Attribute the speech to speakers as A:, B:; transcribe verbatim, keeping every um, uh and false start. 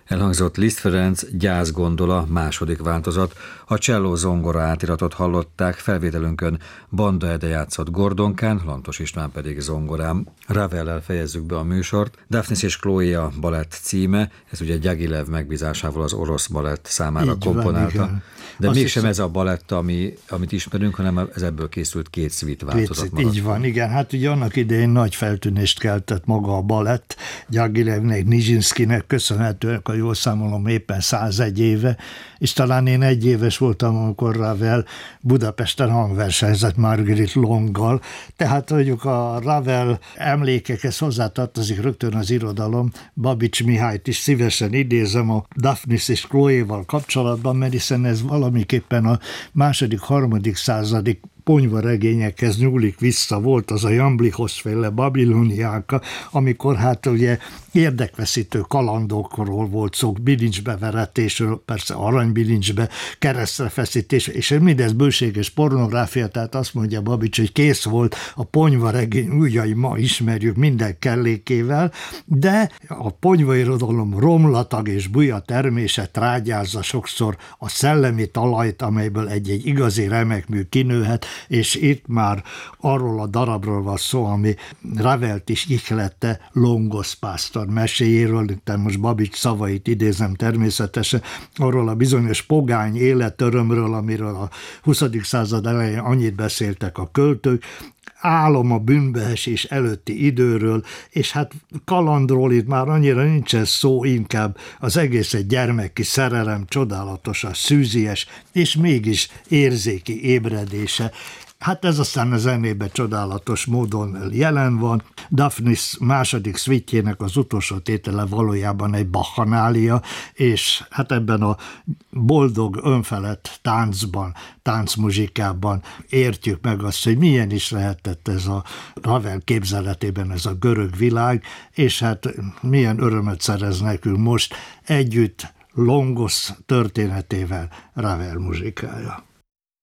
A: Elhangzott Liszt Ferenc Gyászgondola második változat. A cselló zongora átiratot hallották, felvételünkön Banda Ede játszott Gordonkán, Lantos István pedig zongorán. Ravellel fejezzük be a műsort. Daphnis és Chloe a balett címe, ez ugye Gyagilev megbízásával az orosz balett számára így komponálta. Van, de azt mégsem hiszem, ez a balett, ami, amit ismerünk, hanem ez ebből készült két szvit változat.
B: Két, így van, igen. Hát ugye annak idején nagy feltűnést keltett maga a balett, Gyagilevnek, Nijinskynek köszönhetően, ha jól számolom, éppen százegy éve, és talán én egy éves voltam, amikor Ravel Budapesten hangversenyzett Marguerite Longgal, tehát mondjuk a Ravel emlékekhez hozzátartozik rögtön az irodalom. Babics Mihályt is szívesen idézem a Daphnis és Chloe-val kapcsolatban, mert hiszen ez valamiképpen a második, harmadik századik ponyvaregényekhez nyúlik vissza, volt az a Jamblichos-féle Babiloniáka, amikor hát ugye érdekveszítő kalandokról volt szó, bilincsbeveretésről, persze aranybilincsbe, keresztrefeszítés, és mindez bőséges pornográfia, tehát azt mondja Babics, hogy kész volt a ponyvaregény ujjai, ma ismerjük minden kellékével, de a ponyvairodalom romlatag és buja termése trágyázza sokszor a szellemi talajt, amelyből egy-egy igazi remekmű kinőhet, és itt már arról a darabról van szó, ami Ravelt is ihlette, Longos pásztor meséjéről, de most Babics szavait idézem természetesen, arról a bizonyos pogány életörömről, amiről a huszadik század elején annyit beszéltek a költők, álom a bűnbeesés előtti időről, és hát kalandról itt már annyira nincsen szó, inkább az egész egy gyermeki szerelem, csodálatosan szűzies, és mégis érzéki ébredése. Hát ez aztán a zenében csodálatos módon jelen van. Daphnis második szvitjének az utolsó tétele valójában egy bakhanália, és hát ebben a boldog, önfelett táncban, táncmuzsikában értjük meg azt, hogy milyen is lehetett ez a Ravel képzeletében ez a görög világ, és hát milyen örömöt szerez nekünk most együtt Longos történetével Ravel muzsikája.